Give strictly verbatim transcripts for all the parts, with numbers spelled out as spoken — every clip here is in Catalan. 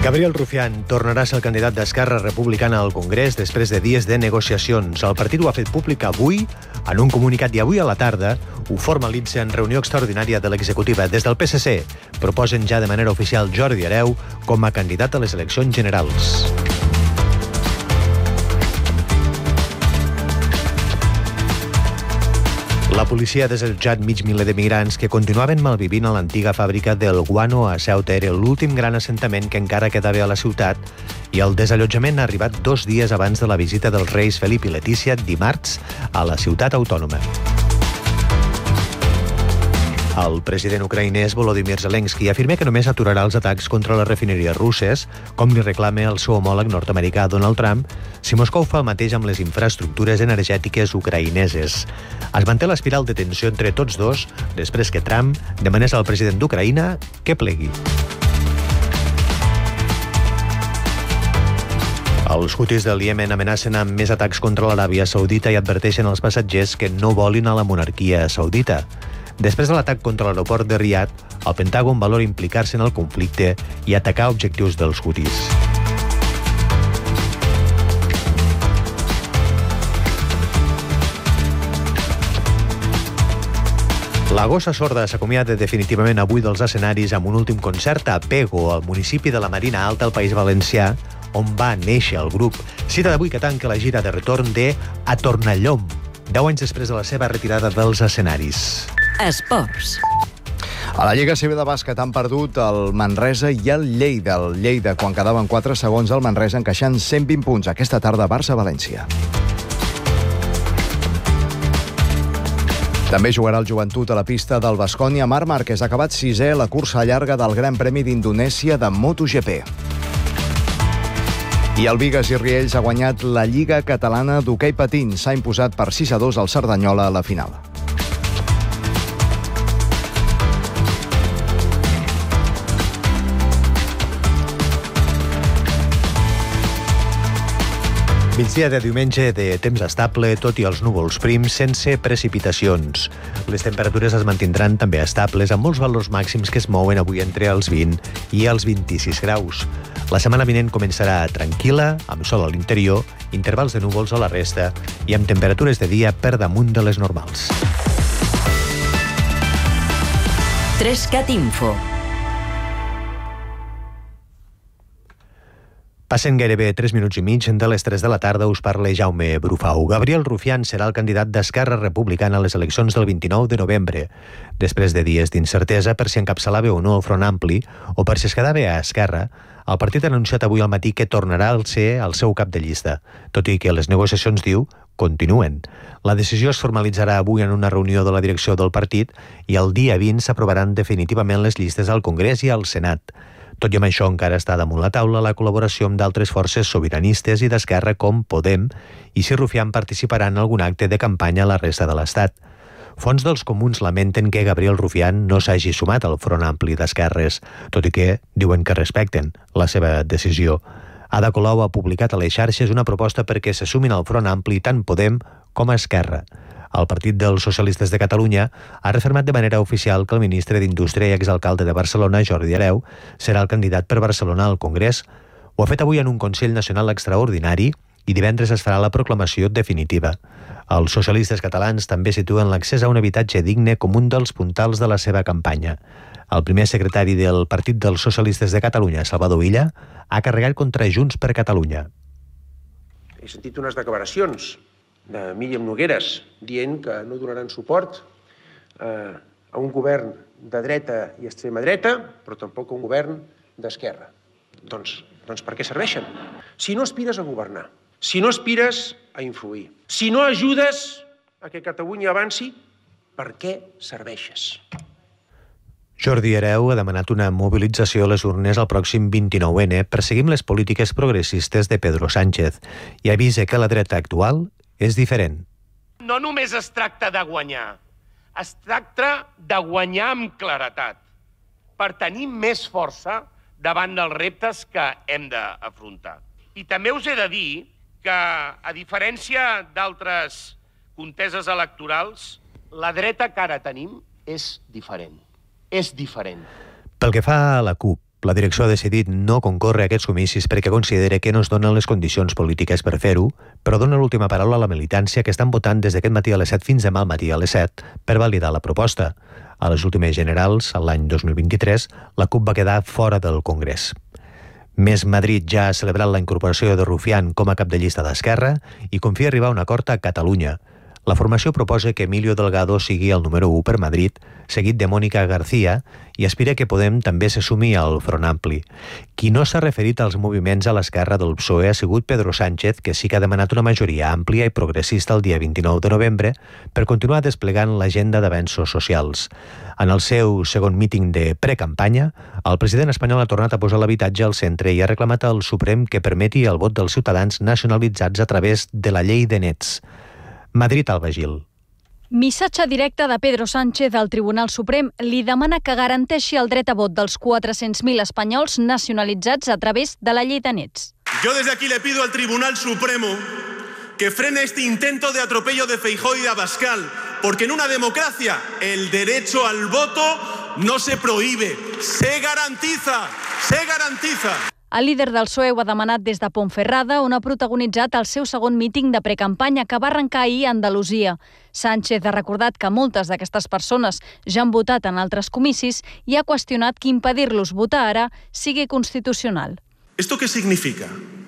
Gabriel Rufián tornarà a ser el candidat d'Esquerra Republicana al Congrés després de dies de negociacions. El partit ho ha fet públic avui en un comunicat i avui a la tarda ho formalitza en reunió extraordinària de l'executiva. Des del P S C proposen ja de manera oficial Jordi Hereu com a candidat a les eleccions generals. La policia ha desallotjat mig miler de migrants que continuaven malvivint a l'antiga fàbrica del guano a Ceuta. Era l'últim gran assentament que encara quedava a la ciutat i el desallotjament ha arribat dos dies abans de la visita dels reis Felip i Letícia dimarts a la ciutat autònoma. El president ucraïnès Volodymyr Zelensky afirma que només aturarà els atacs contra les refineries russes, com li reclama el seu homòleg nord-americà Donald Trump, si Moscou fa el mateix amb les infraestructures energètiques ucraïneses. Es manté l'espiral de tensió entre tots dos després que Trump demanés al president d'Ucraïna que plegui. Els hutis del Iemen amenacen amb més atacs contra l'Aràbia Saudita i adverteixen als passatgers que no volin a la monarquia saudita. Després de l'atac contra l'aeroport de Riad, el Pentàgon valora implicar-se en el conflicte i atacar objectius dels hutis. La Gossa Sorda s'acomiada definitivament avui dels escenaris amb un últim concert a Pego, al municipi de la Marina Alta, al País Valencià, on va néixer el grup. Cita d'avui que tanca la gira de retorn de A Tornallom, deu anys després de la seva retirada dels escenaris. Esports. A la Lliga C B de bàsquet han perdut el Manresa i el Lleida. El Lleida, quan quedaven quatre segons, el Manresa encaixant cent vint punts. Aquesta tarda, Barça-València. També jugarà el Joventut a la pista del Baskonia. Marc Márquez ha acabat sisè a la cursa llarga del Gran Premi d'Indonèsia de MotoGP. I el Bigues i Riells ha guanyat la Lliga Catalana d'Hoquei Patins. S'ha imposat per sis a dos al Cerdanyola a la final. Migdia de diumenge de temps estable, tot i els núvols prims, sense precipitacions. Les temperatures es mantindran també estables, amb molts valors màxims que es mouen avui entre els vint i els vint-i-sis graus. La setmana vinent començarà tranquil·la, amb sol a l'interior, intervals de núvols a la resta i amb temperatures de dia per damunt de les normals. Trescat Info. Passen gairebé tres minuts i mig de les tres de la tarda. Us parla Jaume Brufau. Gabriel Rufián serà el candidat d'Esquerra Republicana a les eleccions del vint-i-nou de novembre. Després de dies d'incertesa per si encapçalava o no el Front Ampli o per si es quedava a Esquerra, el partit ha anunciat avui al matí que tornarà a ser el seu cap de llista, tot i que les negociacions, diu, continuen. La decisió es formalitzarà avui en una reunió de la direcció del partit i el dia vint s'aprovaran definitivament les llistes al Congrés i al Senat. Tot i amb això, encara està damunt la taula la col·laboració amb d'altres forces sobiranistes i d'esquerra com Podem i si Rufián participarà en algun acte de campanya a la resta de l'Estat. Fonts dels comuns lamenten que Gabriel Rufián no s'hagi sumat al Front Ampli d'Esquerres, tot i que diuen que respecten la seva decisió. Ada Colau ha publicat a les xarxes una proposta perquè se sumin al Front Ampli tant Podem com Esquerra. El Partit dels Socialistes de Catalunya ha refermat de manera oficial que el ministre d'Indústria i exalcalde de Barcelona, Jordi Hereu, serà el candidat per Barcelona al Congrés. Ho ha fet avui en un Consell Nacional extraordinari i divendres es farà la proclamació definitiva. Els socialistes catalans també situen l'accés a un habitatge digne com un dels puntals de la seva campanya. El primer secretari del Partit dels Socialistes de Catalunya, Salvador Illa, ha carregat contra Junts per Catalunya. He sentit unes declaracions de Míriam Nogueres dient que no donaran suport eh, a un govern de dreta i extrema dreta, però tampoc a un govern d'esquerra. Doncs, doncs per què serveixen? Si no aspires a governar, si no aspires a influir, si no ajudes a que Catalunya avanci, per què serveixes? Jordi Hereu ha demanat una mobilització a les urnes el pròxim vint-i-nou ene per seguir amb les polítiques progressistes de Pedro Sánchez i avisa que la dreta actual és diferent. No només es tracta de guanyar, es tracta de guanyar amb claretat, per tenir més força davant dels reptes que hem d'afrontar. I també us he de dir que, a diferència d'altres conteses electorals, la dreta que ara tenim és diferent. És diferent. Pel que fa a la CUP, La direcció ha decidit no concórrer a aquests comicis perquè considera que no es donen les condicions polítiques per fer-ho, però dona l'última paraula a la militància que estan votant des d'aquest matí a les set fins demà al matí a les set per validar la proposta. A les últimes generals, l'any dos mil vint-i-tres, la CUP va quedar fora del Congrés. Més Madrid ja ha celebrat la incorporació de Rufián com a cap de llista d'Esquerra i confia arribar a un acord a Catalunya. La formació proposa que Emilio Delgado sigui el número u per Madrid, seguit de Mónica García, i aspira que Podem també se sumi al Front Ampli. Qui no s'ha referit als moviments a l'esquerra del P S O E ha sigut Pedro Sánchez, que sí que ha demanat una majoria àmplia i progressista el dia vint-i-nou de novembre per continuar desplegant l'agenda d'avenços socials. En el seu segon míting de precampanya, el president espanyol ha tornat a posar l'habitatge al centre i ha reclamat al Suprem que permeti el vot dels ciutadans nacionalitzats a través de la llei de nets. Madrid, Alba Gil. Missatge directe de Pedro Sánchez al Tribunal Suprem li demana que garanteixi el dret a vot dels quatre-cents mil espanyols nacionalitzats a través de la llei de nets. Yo desde aquí le pido al Tribunal Supremo que frene este intento de atropello de Feijóo y de Abascal, porque en una democracia el derecho al voto no se prohíbe, se garantiza, se garantiza. El líder del P S O E ho ha demanat des de Ponferrada, on ha protagonitzat el seu segon míting de precampanya que va arrencar ahir a Andalusia. Sánchez ha recordat que moltes d'aquestes persones ja han votat en altres comicis i ha qüestionat que impedir-los votar ara sigui constitucional. ¿Esto qué significa?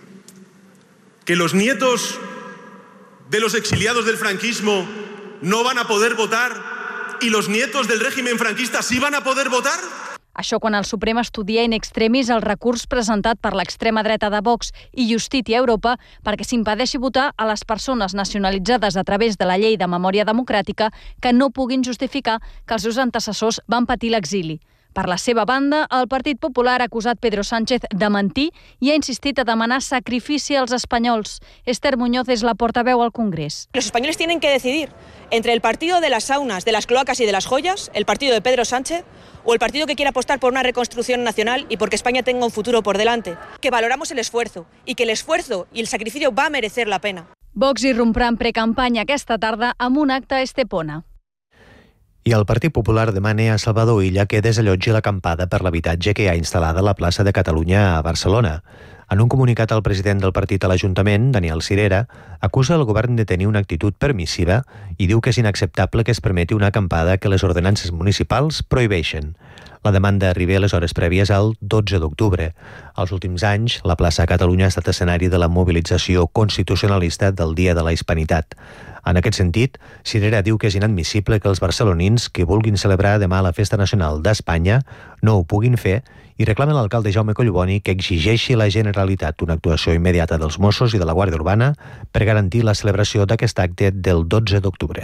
¿Que los nietos de los exiliados del franquismo no van a poder votar y los nietos del régimen franquista sí van a poder votar? Això quan el Suprem estudia in extremis el recurs presentat per l'extrema dreta de Vox i Justícia Europa perquè s'impedeixi votar a les persones nacionalitzades a través de la llei de memòria democràtica que no puguin justificar que els seus antecessors van patir l'exili. Per la seva banda, el Partit Popular ha acusat Pedro Sánchez de mentir i ha insistit a demanar sacrifici als espanyols. Esther Muñoz és la portaveu al Congrés. Los españoles tienen que decidir entre el partido de las saunas, de las cloacas y de las joyas, el partido de Pedro Sánchez, o el partido que quiere apostar por una reconstrucción nacional y porque España tenga un futuro por delante. Que valoramos el esfuerzo y que el esfuerzo y el sacrificio va a merecer la pena. Vox irromprà en precampanya aquesta tarda amb un acte a Estepona. I el Partit Popular demana a Salvador Illa que desallotgi l'acampada per l'habitatge que hi ha instal·lada a la plaça de Catalunya a Barcelona. En un comunicat, el president del partit a l'Ajuntament, Daniel Sirera, acusa el govern de tenir una actitud permissiva i diu que és inacceptable que es permeti una acampada que les ordenances municipals prohibeixen. La demanda arriba a les hores prèvies al dotze d'octubre. Els últims anys, la plaça de Catalunya ha estat escenari de la mobilització constitucionalista del Dia de la Hispanitat. En aquest sentit, Sirera diu que és inadmissible que els barcelonins que vulguin celebrar demà la Festa Nacional d'Espanya no ho puguin fer i reclama l'alcalde Jaume Collboni que exigeixi a la Generalitat una actuació immediata dels Mossos i de la Guàrdia Urbana per garantir la celebració d'aquest acte del dotze d'octubre.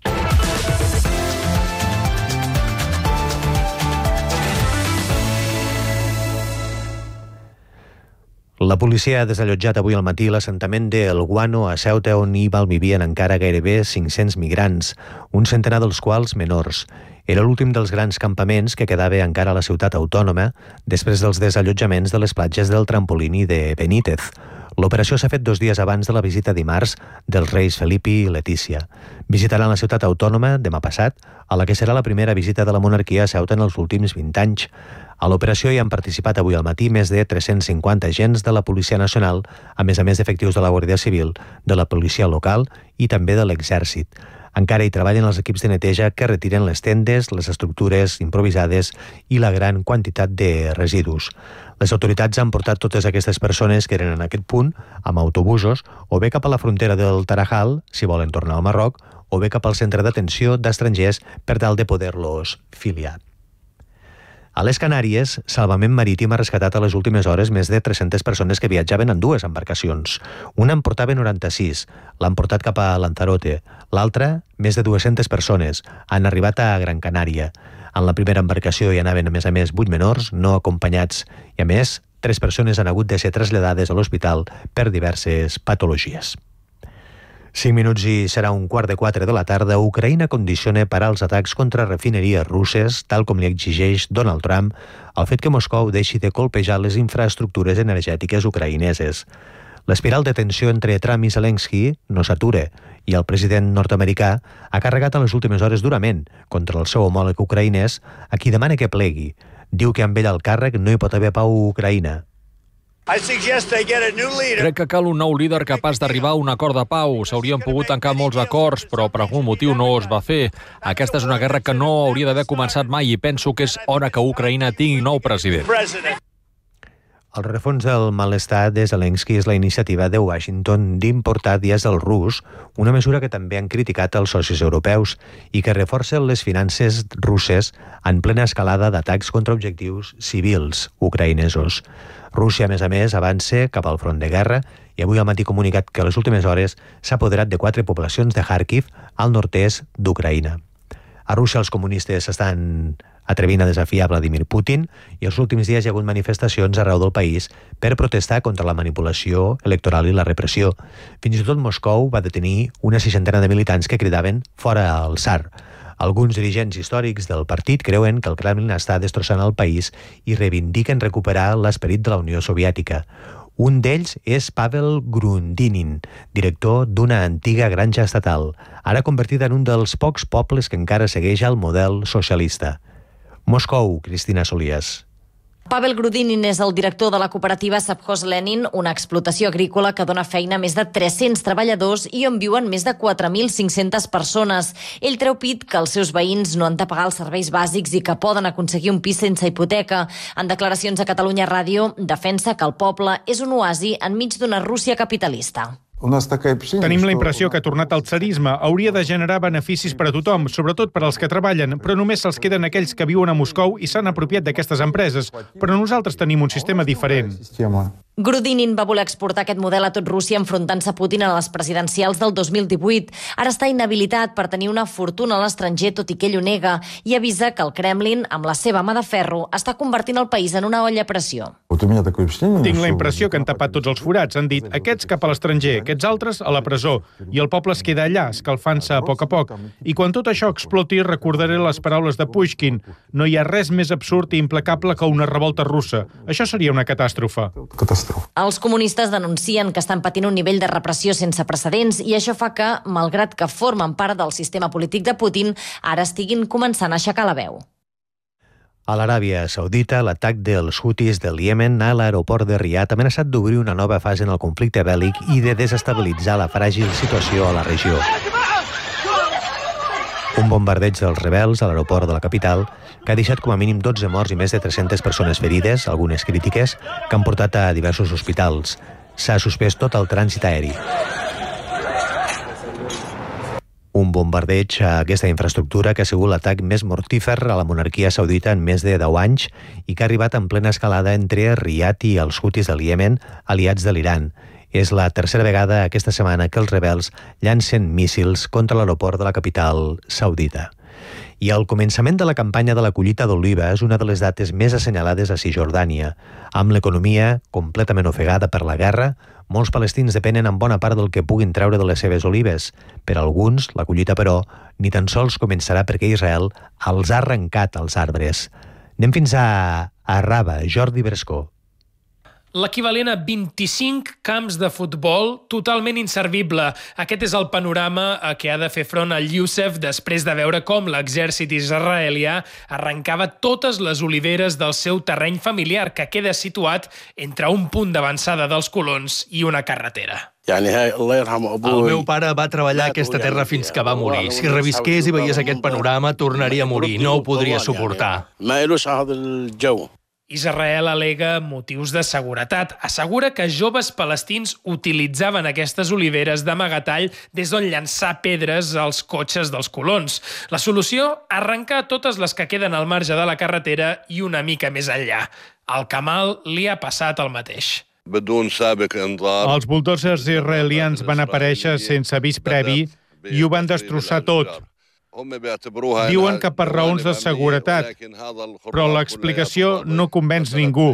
La policia ha desallotjat avui al matí l'assentament de El Guano a Ceuta, on hi malvivien encara gairebé cinc-cents migrants, un centenar dels quals menors. Era l'últim dels grans campaments que quedava encara a la ciutat autònoma després dels desallotjaments de les platges del Trampolín i de Benítez. L'operació s'ha fet dos dies abans de la visita dimarts dels reis Felip i Letícia. Visitaran la ciutat autònoma demà passat, a la que serà la primera visita de la monarquia a Ceuta en els últims vint anys. A l'operació hi han participat avui al matí més de tres-cents cinquanta agents de la Policia Nacional, a més a més d'efectius de la Guàrdia Civil, de la policia local i també de l'Exèrcit. Encara hi treballen els equips de neteja que retiren les tendes, les estructures improvisades i la gran quantitat de residus. Les autoritats han portat totes aquestes persones que eren en aquest punt amb autobusos o bé cap a la frontera del Tarajal, si volen tornar al Marroc, o bé cap al centre d'atenció d'estrangers per tal de poder-los filiar. A les Canàries, Salvament Marítim ha rescatat a les últimes hores més de tres-centes persones que viatjaven en dues embarcacions. Una en portava noranta-sis, l'han portat cap a Lanzarote. L'altra, més de dues-centes persones, han arribat a Gran Canària. En la primera embarcació hi anaven, a més a més, vuit menors no acompanyats i, a més, tres persones han hagut de ser traslladades a l'hospital per diverses patologies. Cinc minuts i serà un quart de quatre de la tarda. Ucraïna condiciona parar els atacs contra refineries russes, tal com li exigeix Donald Trump, el fet que Moscou deixi de colpejar les infraestructures energètiques ucraïneses. L'espiral de tensió entre Trump i Zelensky no s'atura i el president nord-americà ha carregat a les últimes hores durament contra el seu homòleg ucraïnès, a qui demana que plegui. Diu que amb ell al càrrec no hi pot haver pau a Ucraïna. Crec que cal un nou líder capaç d'arribar a un acord de pau. S'haurien pogut tancar molts acords, però per algun motiu no es va fer. Aquesta és una guerra que no hauria d'haver començat mai i penso que és hora que Ucraïna tingui nou president. El rerefons del malestar de Zelensky és la iniciativa de Washington d'importar dièsel rus, una mesura que també han criticat els socis europeus i que reforça les finances russes en plena escalada d'atacs contra objectius civils ucraïnesos. Rússia, a més a més, avança cap al front de guerra i avui al matí ha comunicat que a les últimes hores s'ha apoderat de quatre poblacions de Kharkiv al nord-est d'Ucraïna. A Rússia els comunistes s'estan atrevint a desafiar Vladimir Putin i els últims dies hi ha hagut manifestacions arreu del país per protestar contra la manipulació electoral i la repressió. Fins i tot Moscou va detenir una seixantena de militants que cridaven fora al tsar. Alguns dirigents històrics del partit creuen que el Kremlin està destrossant el país i reivindiquen recuperar l'esperit de la Unió Soviètica. Un d'ells és Pavel Grudinin, director d'una antiga granja estatal, ara convertida en un dels pocs pobles que encara segueix el model socialista. Moscou, Cristina Solías. Pavel Grudinin és el director de la cooperativa Savkhoz Lenin, una explotació agrícola que dona feina a més de tres-cents treballadors i on viuen més de quatre mil cinc-centes persones. Ell treu pit que els seus veïns no han de pagar els serveis bàsics i que poden aconseguir un pis sense hipoteca. En declaracions a Catalunya Ràdio, defensa que el poble és un oasi enmig d'una Rússia capitalista. Tenim la impressió que ha tornat al tsarisme. Hauria de generar beneficis per a tothom, sobretot per als que treballen, però només se'ls queden aquells que viuen a Moscou i s'han apropiat d'aquestes empreses. Però nosaltres tenim un sistema diferent. Grudinin va voler exportar aquest model a tot Rússia enfrontant-se a Putin a les presidencials del dos mil divuit. Ara està inhabilitat per tenir una fortuna a l'estranger, tot i que ell ho nega, i avisa que el Kremlin, amb la seva mà de ferro, està convertint el país en una olla a pressió. Tinc la impressió que han tapat tots els forats. Han dit, aquests cap a l'estranger, aquests altres a la presó, i el poble es queda allà, escalfant-se a poc a poc. I quan tot això exploti, recordaré les paraules de Pushkin. No hi ha res més absurd i implacable que una revolta russa. Això seria una catàstrofe. Els comunistes denuncien que estan patint un nivell de repressió sense precedents i això fa que, malgrat que formen part del sistema polític de Putin, ara estiguin començant a aixecar la veu. A l'Aràbia Saudita, l'atac dels Houthis del Iemen a l'aeroport de Riad ha amenaçat d'obrir una nova fase en el conflicte bèl·lic i de desestabilitzar la fràgil situació a la regió. Un bombardeig dels rebels a l'aeroport de la capital que ha deixat com a mínim dotze morts i més de tres-centes persones ferides, algunes crítiques, que han portat a diversos hospitals. S'ha suspès tot el trànsit aeri. Un bombardeig a aquesta infraestructura que ha sigut l'atac més mortífer a la monarquia saudita en més de deu anys i que ha arribat en plena escalada entre Riad i els Houthis del Iemen, aliats de l'Iran. És la tercera vegada aquesta setmana que els rebels llancen míssils contra l'aeroport de la capital saudita. I el començament de la campanya de la collita d'oliva és una de les dates més assenyalades a Cisjordània. Amb l'economia completament ofegada per la guerra, molts palestins depenen en bona part del que puguin treure de les seves olives. Per alguns, la collita, però, ni tan sols començarà perquè Israel els ha arrencat els arbres. Anem fins a, a Raba, Jordi Brescó. L'equivalent a vint-i-cinc camps de futbol totalment inservible. Aquest és el panorama a què ha de fer front el Youssef després de veure com l'exèrcit israelià arrencava totes les oliveres del seu terreny familiar, que queda situat entre un punt d'avançada dels colons i una carretera. El meu pare va treballar aquesta terra fins que va morir. Si revisqués i veiés aquest panorama, tornaria a morir. No ho podria suportar. Israel al·lega motius de seguretat. Assegura que joves palestins utilitzaven aquestes oliveres d'amagatall des d'on llançar pedres als cotxes dels colons. La solució? Arrencar totes les que queden al marge de la carretera i una mica més enllà. Al Kamal li ha passat el mateix. Els bulldozers israelians van aparèixer sense avís previ i ho van destrossar tot. Diuen que per raons de seguretat, però l'explicació no convenç ningú.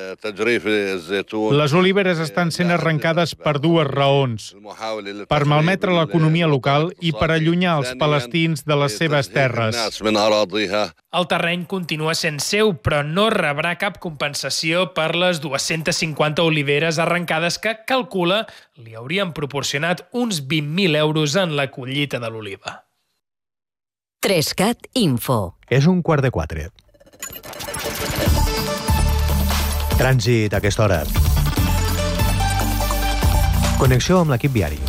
Les oliveres estan sent arrencades per dues raons: per malmetre l'economia local i per allunyar els palestins de les seves terres. El terreny continua sent seu, però no rebrà cap compensació per les dues-centes cinquanta oliveres arrencades que, calcula, li haurien proporcionat uns vint mil euros en la collita de l'oliva. tres cat Info. És un quart de quatre. Trànsit a aquesta hora. Connexió amb l'equip viari.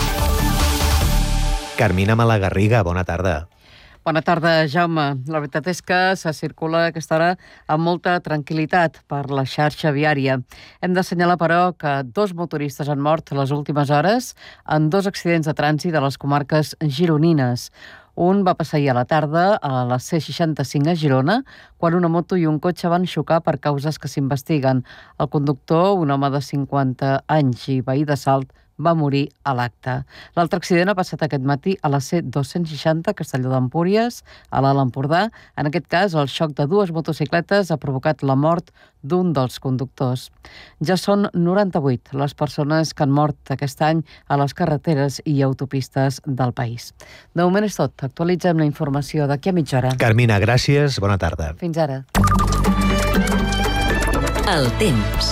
Carmina Malagarriga, bona tarda. Bona tarda, Jaume. La veritat és que se circula a aquesta hora amb molta tranquil·litat per la xarxa viària. Hem d'assenyalar, però, que dos motoristes han mort les últimes hores en dos accidents de trànsit a les comarques gironines. Un va passar ahir a la tarda a la C seixanta-cinc a Girona, quan una moto i un cotxe van xocar per causes que s'investiguen. El conductor, un home de cinquanta anys i veí de Salt, va morir a l'acte. L'altre accident ha passat aquest matí a la C dos-cents seixanta, Castelló d'Empúries, a l'Alt Empordà. En aquest cas, el xoc de dues motocicletes ha provocat la mort d'un dels conductors. Ja són noranta-vuit les persones que han mort aquest any a les carreteres i autopistes del país. De moment és tot. Actualitzem la informació d'aquí a mitja hora. Carmina, gràcies. Bona tarda. Fins ara. El temps.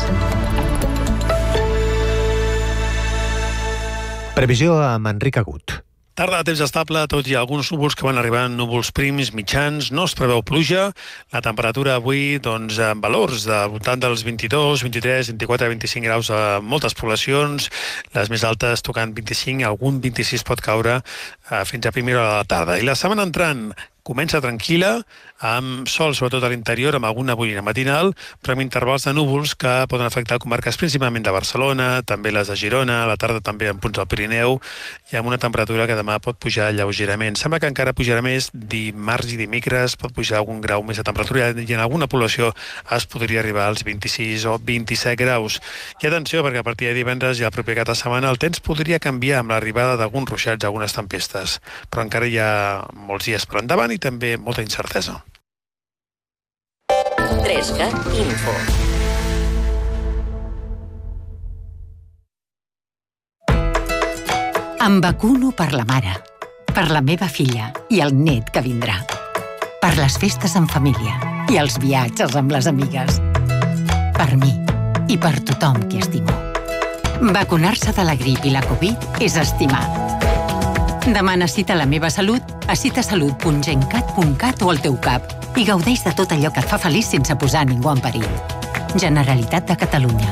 Previsió amb Enric Agut. Tarda de temps estable, tot i alguns núvols que van arribant, núvols prims, mitjans, no es preveu pluja. La temperatura avui, doncs, en valors de voltant dels vint-i-dos, vint-i-tres, vint-i-quatre, vint-i-cinc graus a moltes poblacions, les més altes tocant vint-i-cinc, algun vint-i-sis pot caure eh, fins a primera hora de la tarda. I la setmana entrant comença tranquil·la, amb sol sobretot a l'interior, amb alguna boirina matinal, però amb intervals de núvols que poden afectar comarques principalment de Barcelona, també les de Girona, a la tarda també en punts del Pirineu, i amb una temperatura que demà pot pujar lleugerament. Sembla que encara pujarà més dimarts i dimecres, pot pujar algun grau més de temperatura, i en alguna població es podria arribar als vint-i-sis o vint-i-set graus. I atenció, perquè a partir de divendres i el proper cap de setmana el temps podria canviar amb l'arribada d'alguns ruixats, algunes tempestes, però encara hi ha molts dies per endavant i també molta incertesa. Trescat Info. Em vacuno per la mare, per la meva filla i el net que vindrà, per les festes en família i els viatges amb les amigues, per mi i per tothom que estimo. Vacunar-se de la grip i la Covid és estimar. Demana cita a La meva salut a citasalut punt gencat punt cat o al teu cap i gaudeix de tot allò que et fa feliç sense posar ningú en perill. Generalitat de Catalunya.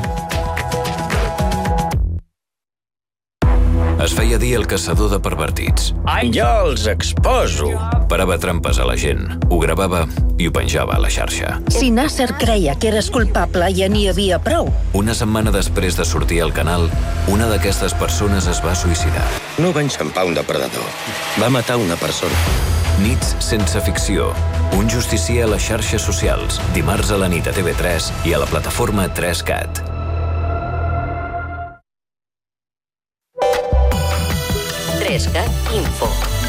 Es feia dir el caçador de pervertits. Jo els exposo. Parava trampes a la gent, ho gravava i ho penjava a la xarxa. Si Nasser creia que eres culpable, ja n'hi havia prou. Una setmana després de sortir al canal, una d'aquestes persones es va suïcidar. No va enxampar un depredador. Va matar una persona. Nits sense ficció. Un justicier a les xarxes socials. Dimarts a la nit a T V tres i a la plataforma tres cat. Trescat Info.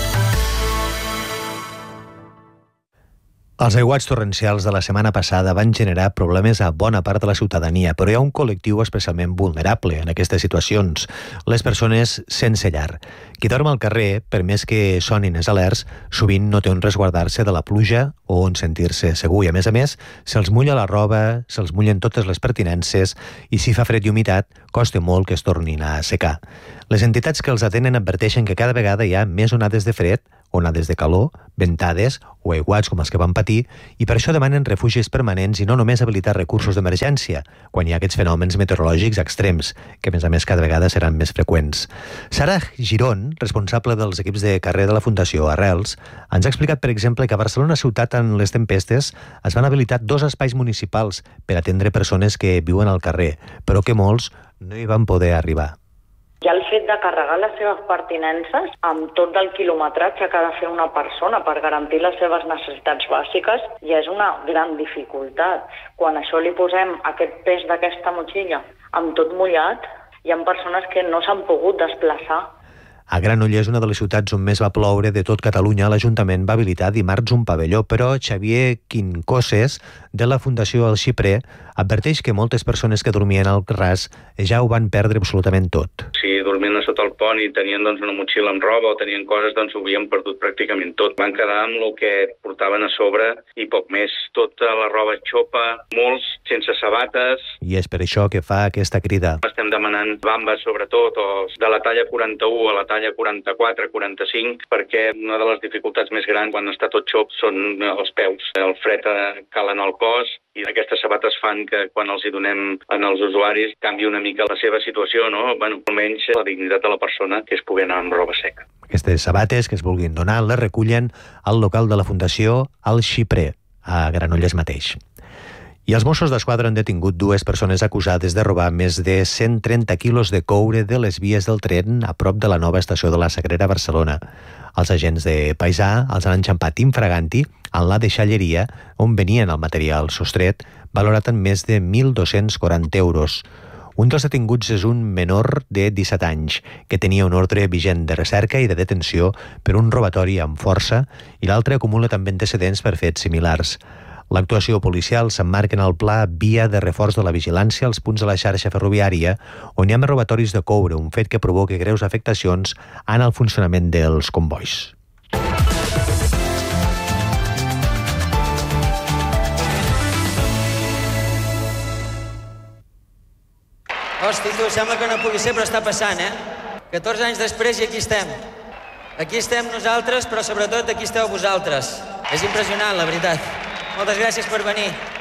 Els aiguats torrencials de la setmana passada van generar problemes a bona part de la ciutadania, però hi ha un col·lectiu especialment vulnerable en aquestes situacions, les persones sense llar. Qui dorm al carrer, per més que sonin els alerts, sovint no té on resguardar-se de la pluja o on sentir-se segur, i a més a més, se'ls mulla la roba, se'ls mullen totes les pertinences, i si fa fred i humitat, costa molt que es tornin a assecar. Les entitats que els atenen adverteixen que cada vegada hi ha més onades de fred, onades de calor, ventades o aiguats com els que van patir, i per això demanen refugis permanents i no només habilitar recursos d'emergència, quan hi ha aquests fenòmens meteorològics extrems, que a més a més cada vegada seran més freqüents. Sara Girón, responsable dels equips de carrer de la Fundació Arrels, ens ha explicat, per exemple, que a Barcelona ciutat en les tempestes es van habilitar dos espais municipals per atendre persones que viuen al carrer, però que molts no hi van poder arribar. Ja el fet de carregar les seves pertinences amb tot el quilometratge que ha de fer una persona per garantir les seves necessitats bàsiques ja és una gran dificultat. Quan a això li posem aquest pes d'aquesta motxilla amb tot mullat, hi ha persones que no s'han pogut desplaçar. A Granollers, una de les ciutats on més va ploure de tot Catalunya, l'Ajuntament va habilitar dimarts un pavelló, però Xavier Quincoses, de la Fundació El Xiprer, adverteix que moltes persones que dormien al ras ja ho van perdre absolutament tot. Si dormien a sota el pont i tenien doncs, una motxilla amb roba o tenien coses, doncs ho havien perdut pràcticament tot. Van quedar amb el que portaven a sobre i poc més. Tota la roba xopa, molts sense sabates. I és per això que fa aquesta crida. Estem demanant bambes, sobretot, o de la talla quaranta-u a la talla talla quaranta-quatre quaranta-cinc, perquè una de les dificultats més grans quan està tot xop són els peus. El fred cal en el cos i aquestes sabates fan que quan els hi donem als usuaris canvi una mica la seva situació, no? Bueno, almenys la dignitat de la persona, que és poder anar amb roba seca. Aquestes sabates que es vulguin donar les recullen al local de la Fundació El Xiprer, a Granollers mateix. I els Mossos d'Esquadra han detingut dues persones acusades de robar més de cent trenta quilos de coure de les vies del tren a prop de la nova estació de la Sagrera a Barcelona. Els agents de Paisà els han enxampat infraganti en la deixalleria on venien el material sostret, valorat en més de mil dos-cents quaranta euros. Un dels detinguts és un menor de disset anys que tenia un ordre vigent de recerca i de detenció per un robatori amb força i l'altre acumula també antecedents per fets similars. L'actuació policial s'emmarca en el pla Via de reforç de la vigilància als punts de la xarxa ferroviària on hi ha més robatoris de coure, un fet que provoca greus afectacions en el funcionament dels convois. Hosti, tu, sembla que no pugui ser, però està passant, eh? catorze anys després i aquí estem. Aquí estem nosaltres, però sobretot aquí esteu vosaltres. És impressionant, la veritat. Moltes gràcies per venir.